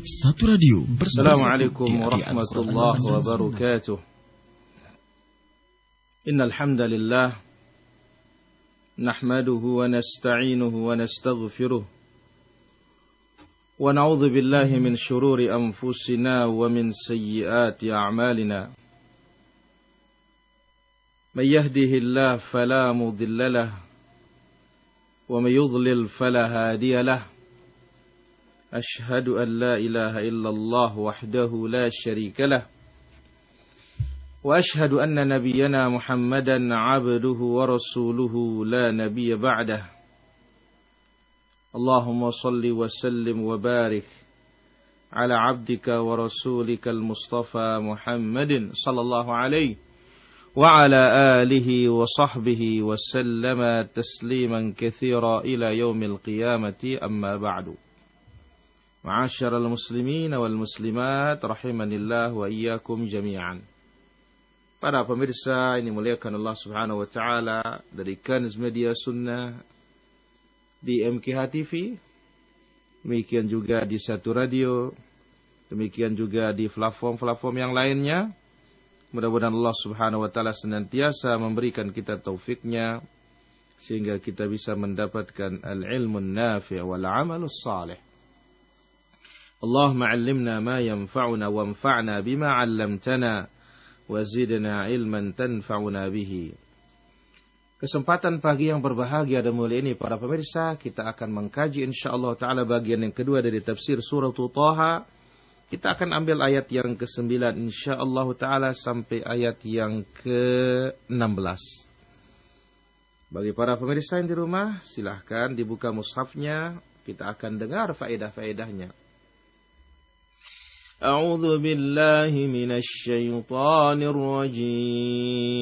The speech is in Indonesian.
Satu Radio. Assalamualaikum warahmatullahi wabarakatuh. Innal hamdalillah nahmaduhu wa nasta'inuhu wa nastaghfiruh wa na'udzu billahi min shururi anfusina wa min sayyiati a'malina. May yahdihillahu fala mudilla lahu wa may yudlil fala hadiya lahu. Ashhadu an la ilaha illallah wahdahu la syarika lah wa ashhadu anna nabiyyana Muhammadan abduhu wa rasuluhu la nabiyya ba'dah. Allahumma salli wa sallim wa barik ala abdika wa rasulika al-Mustafa Muhammadin sallallahu alaihi wa ala alihi wa sahbihi wa sallama tasliman katsira ila yaumil qiyamati, amma ba'du. Ma'asyiral muslimin wal muslimat rahimanillah wa iyyakum jami'an. Para pemirsa ini muliakan Allah Subhanahu wa taala dari Kanz Media Sunnah di MKH TV, demikian juga di Satu Radio, demikian juga di platform-platform yang lainnya. Mudah-mudahan Allah Subhanahu wa taala senantiasa memberikan kita taufiknya sehingga kita bisa mendapatkan al-ilmun nafi' wal 'amalus salih. Allahumma 'allimna ma yanfa'una wanfa'na bima 'allamtana wa zidna 'ilman tanfa'una bihi. Kesempatan pagi yang berbahagia dan mulia ini para pemirsa, kita akan mengkaji insyaallah taala bagian yang kedua dari tafsir surah Thaha. Kita akan ambil ayat yang ke-9 insyaallah taala sampai ayat yang ke-16. Bagi para pemirsa yang di rumah, silahkan dibuka mushafnya, kita akan dengar faedah-faedahnya. A'udzu billahi minasy syaithanir rajim.